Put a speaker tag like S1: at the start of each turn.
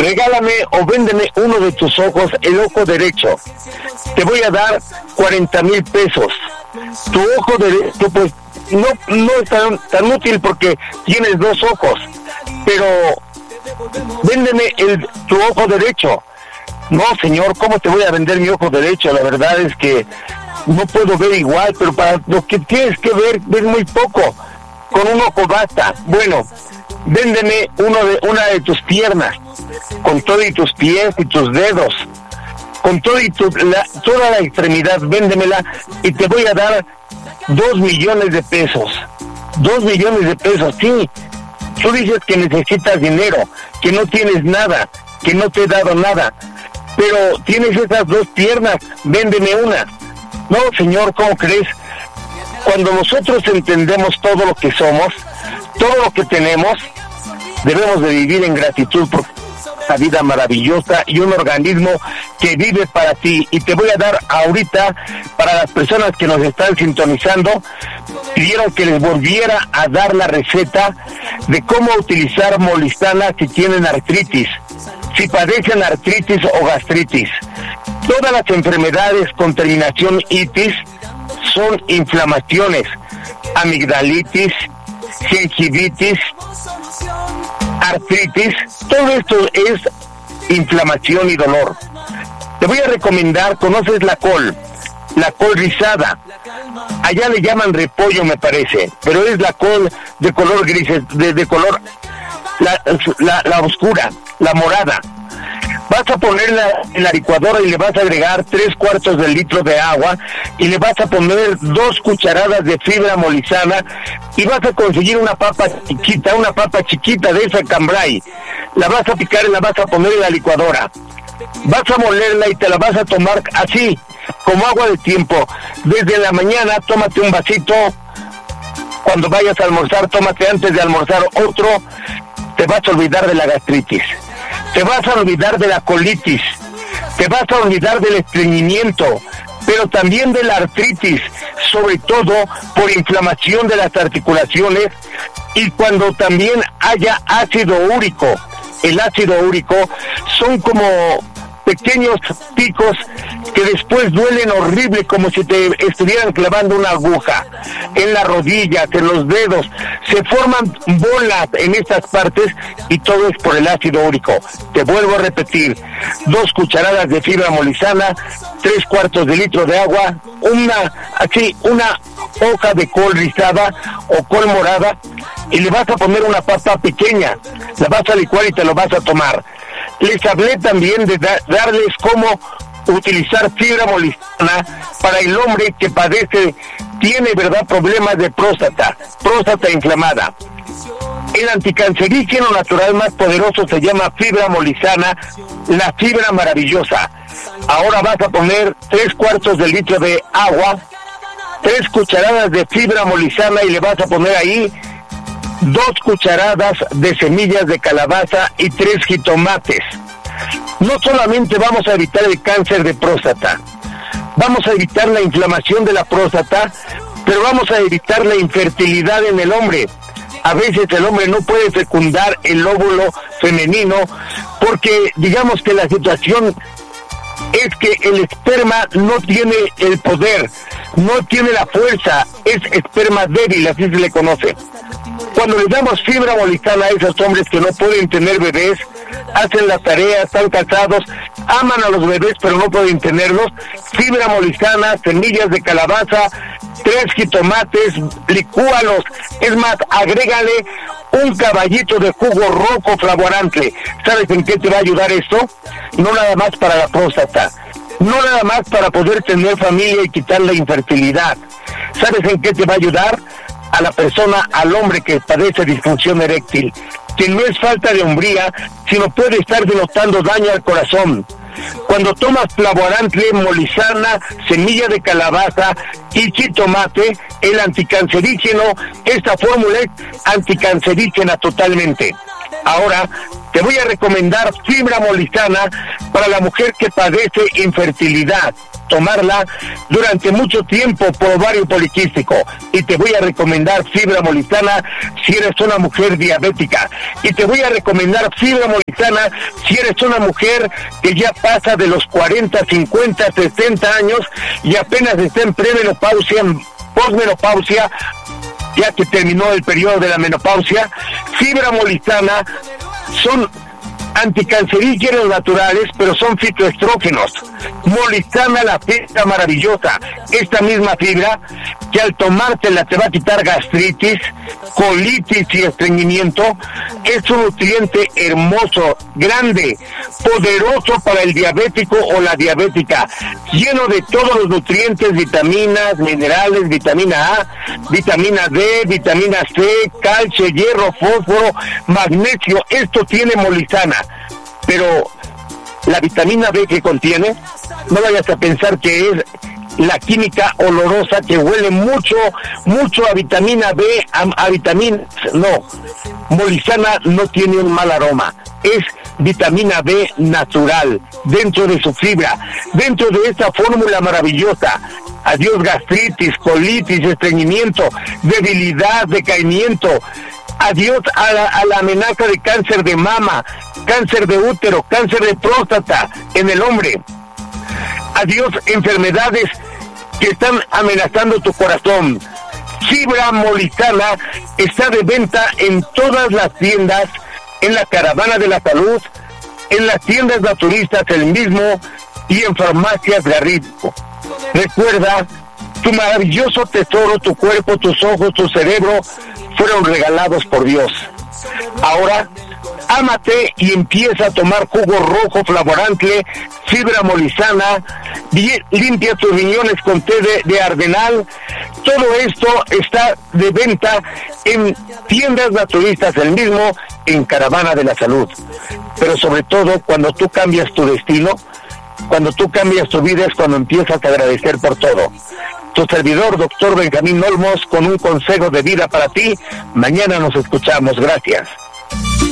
S1: regálame o véndeme uno de tus ojos, el ojo derecho. Te voy a dar 40,000 pesos. Tu ojo derecho, pues, no es tan útil porque tienes 2 ojos, pero véndeme tu ojo derecho. No, señor, ¿cómo te voy a vender mi ojo derecho? La verdad es que no puedo ver igual, pero para lo que tienes que ver, ves muy poco. Con un ojo basta. Bueno, véndeme una de tus piernas, con todo y tus pies y tus dedos, con todo y toda la extremidad, véndemela y te voy a dar 2 millones de pesos. 2 millones de pesos, sí. Tú dices que necesitas dinero, que no tienes nada, que no te he dado nada, pero tienes esas 2 piernas, véndeme una. No, señor, ¿cómo crees? Cuando nosotros entendemos todo lo que somos, todo lo que tenemos, debemos de vivir en gratitud por esta vida maravillosa y un organismo que vive para ti. Y te voy a dar ahorita, para las personas que nos están sintonizando, pidieron que les volviera a dar la receta de cómo utilizar Molistana si tienen artritis, si padecen artritis o gastritis. Todas las enfermedades con terminación itis son inflamaciones, amigdalitis, gingivitis, artritis, todo esto es inflamación y dolor. Te voy a recomendar, ¿conoces la col rizada? Allá le llaman repollo, me parece, pero es la col de color gris, de color la oscura, la morada. Vas a ponerla en la licuadora y le vas a agregar 3/4 de litro de agua y le vas a poner 2 cucharadas de fibra molizana y vas a conseguir una papa chiquita de esa cambray. La vas a picar y la vas a poner en la licuadora. Vas a molerla y te la vas a tomar así, como agua de tiempo. Desde la mañana tómate un vasito, cuando vayas a almorzar tómate antes de almorzar otro. Te vas a olvidar de la gastritis, te vas a olvidar de la colitis, te vas a olvidar del estreñimiento, pero también de la artritis, sobre todo por inflamación de las articulaciones y cuando también haya ácido úrico. El ácido úrico son como pequeños picos que después duelen horrible, como si te estuvieran clavando una aguja en las rodillas, en los dedos. Se forman bolas en estas partes y todo es por el ácido úrico. Te vuelvo a repetir: 2 cucharadas de fibra molizana, 3/4 de litro de agua, una hoja de col rizada o col morada y le vas a poner una papa pequeña, la vas a licuar y te lo vas a tomar. Les hablé también de darles cómo utilizar fibra molizana para el hombre que tiene, ¿verdad?, problemas de próstata inflamada. El anticancerígeno natural más poderoso se llama fibra molizana, la fibra maravillosa. Ahora vas a poner 3/4 de litro de agua, 3 cucharadas de fibra molizana y le vas a poner ahí 2 cucharadas de semillas de calabaza y 3 jitomates. No solamente vamos a evitar el cáncer de próstata, vamos a evitar la inflamación de la próstata, pero vamos a evitar la infertilidad en el hombre. A veces el hombre no puede fecundar el óvulo femenino porque digamos que la situación es que el esperma no tiene el poder, no tiene la fuerza, es esperma débil, así se le conoce. Cuando le damos fibra molizana a esos hombres que no pueden tener bebés, hacen la tarea, están casados, aman a los bebés pero no pueden tenerlos, fibra molizana, semillas de calabaza, 3 jitomates, licúalos, es más, agrégale un caballito de jugo rojo flavorante. ¿Sabes en qué te va a ayudar esto? No nada más para la próstata, no nada más para poder tener familia y quitar la infertilidad. ¿Sabes en qué te va a ayudar? A la persona, al hombre que padece disfunción eréctil, que no es falta de hombría, sino puede estar denotando daño al corazón. Cuando tomas flavorantle, molizana, semilla de calabaza y jitomate, el anticancerígeno, esta fórmula es anticancerígena totalmente. Ahora te voy a recomendar fibra molizana Para la mujer que padece infertilidad, tomarla durante mucho tiempo por ovario poliquístico. Y te voy a recomendar fibra molizana si eres una mujer diabética. Y te voy a recomendar fibra molizana si eres una mujer que ya pasa de los 40, 50, 60 años y apenas está en premenopausia, en posmenopausia, ya que terminó el periodo de la menopausia. Fibra molizana son anticancerígenos naturales, pero son fitoestrógenos. Molizana, la fibra maravillosa, esta misma fibra que al tomártela te va a quitar gastritis, colitis y estreñimiento. Es un nutriente hermoso, grande, poderoso para el diabético o la diabética, lleno de todos los nutrientes, vitaminas, minerales, vitamina A, vitamina D, vitamina C, calcio, hierro, fósforo, magnesio. Esto tiene molizana. Pero la vitamina B que contiene, no vayas a pensar que es la química olorosa que huele mucho a vitamina B, a vitaminas. No, molizana no tiene un mal aroma, es vitamina B natural, dentro de su fibra, dentro de esta fórmula maravillosa. Adiós gastritis, colitis, estreñimiento, debilidad, decaimiento. Adiós a la amenaza de cáncer de mama, cáncer de útero, cáncer de próstata en el hombre. Adiós enfermedades que están amenazando tu corazón. Fibra molizana está de venta en todas las tiendas, en la Caravana de la Salud, en las tiendas naturistas El Mismo y en Farmacias Garrido. Recuerda, tu maravilloso tesoro, tu cuerpo, tus ojos, tu cerebro, fueron regalados por Dios. Ahora, ámate y empieza a tomar jugo rojo flavorante, fibra molizana, limpia tus riñones con té de ardenal. Todo esto está de venta en tiendas naturistas El Mismo, en Caravana de la Salud. Pero sobre todo, cuando tú cambias tu destino, cuando tú cambias tu vida, es cuando empiezas a agradecer por todo. Tu servidor, doctor Benjamín Olmos, con un consejo de vida para ti. Mañana nos escuchamos. Gracias.